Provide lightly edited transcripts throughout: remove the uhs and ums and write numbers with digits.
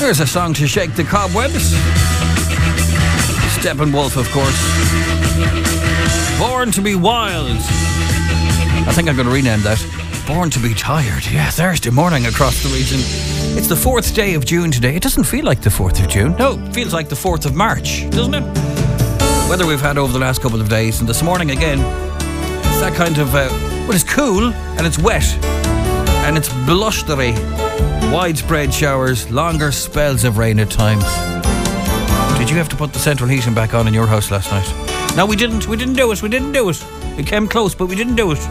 Here's a song to shake the cobwebs. Steppenwolf, of course. Born to be Wild. I think I'm going to rename that. Born to be Tired. Yeah, Thursday morning across the region. It's the 4th day of June today. It doesn't feel like the 4th of June. No, it feels like the 4th of March, doesn't it? Weather we've had over the last couple of days, and this morning again, it's that kind of, well, it's cool and it's wet and it's blustery. Widespread showers, longer spells of rain at times. Did you have to put the central heating back on in your house last night? No, we didn't do it. It came close, but we didn't do it.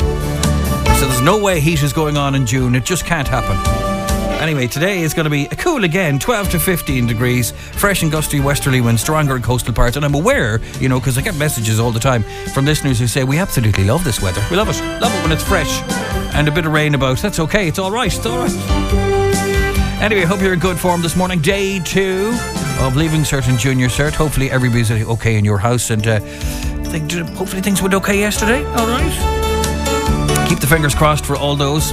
So there's no way heat is going on in June. It just can't happen. Anyway, today is going to be cool again, 12 to 15 degrees, fresh and gusty westerly winds, stronger in coastal parts. And I'm aware, because I get messages all the time from listeners who say, we absolutely love this weather. We love it. Love it when it's fresh and a bit of rain about. That's okay. It's all right. It's all right. Anyway, hope you're in good form this morning. Day 2 of Leaving Cert and Junior Cert. Hopefully everybody's okay in your house, and hopefully things went okay yesterday. All right. Keep the fingers crossed for all those.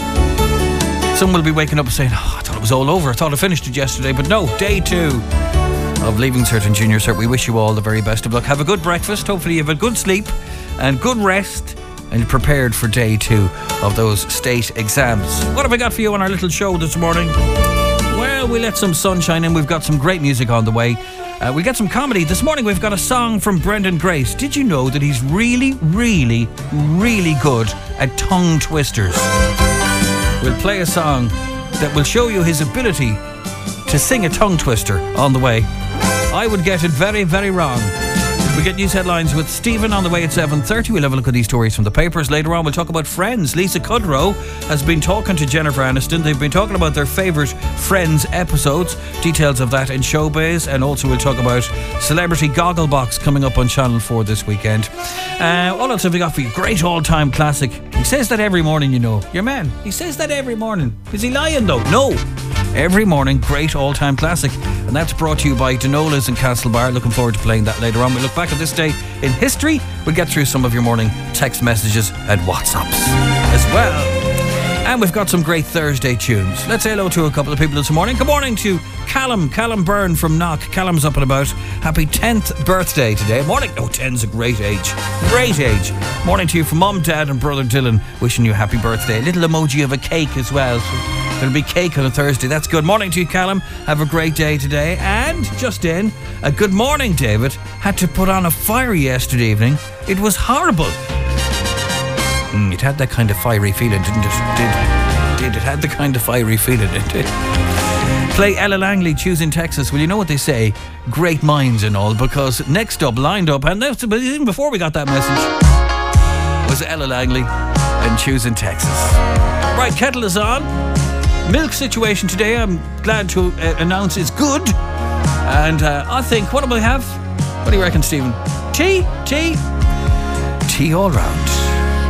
Some will be waking up and saying, I thought it was all over. I thought I finished it yesterday. But no, day 2 of Leaving Cert and Junior Cert. We wish you all the very best of luck. Have a good breakfast. Hopefully you have a good sleep and good rest, and you're prepared for day 2 of those state exams. What have I got for you on our little show this morning? Well, we let some sunshine in. We've got some great music on the way. We got some comedy. This morning we've got a song from Brendan Grace. Did you know that he's really, really, really good at tongue twisters? We'll play a song that will show you his ability to sing a tongue twister on the way. I would get it very, very wrong. We get news headlines with Stephen on the way at 7:30. We'll have a look at these stories from the papers. Later on, we'll talk about Friends. Lisa Kudrow has been talking to Jennifer Aniston. They've been talking about their favourite Friends episodes. Details of that in Showbiz. And also we'll talk about Celebrity Gogglebox coming up on Channel 4 this weekend. What else have we got for you? Great all-time classic. He says that every morning, Your man, he says that every morning. Is he lying, though? No. Every morning, great all-time classic. And that's brought to you by Denola's in Castlebar. Looking forward to playing that later on. We'll look back at this day in history. We'll get through some of your morning text messages and WhatsApps as well. And we've got some great Thursday tunes. Let's say hello to a couple of people this morning. Good morning to Callum Byrne from Knock. Callum's up and about. Happy 10th birthday today. Morning. Oh, 10's a great age. Great age. Morning to you from Mum, Dad and Brother Dylan. Wishing you a happy birthday. A little emoji of a cake as well. So there'll be cake on a Thursday. That's good. Morning to you, Callum. Have a great day today. And just in, a good morning, David. Had to put on a fire yesterday evening. It was horrible. It had that kind of fiery feeling, didn't it? It had the kind of fiery feeling, didn't it? Play Ella Langley, Choosing Texas. Well, you know what they say, great minds and all, because next up, lined up, and that's, even before we got that message, was Ella Langley and Choosing Texas. Right, kettle is on. Milk situation today, I'm glad to announce, is good. And I think, what do we have? What do you reckon, Stephen? Tea all round.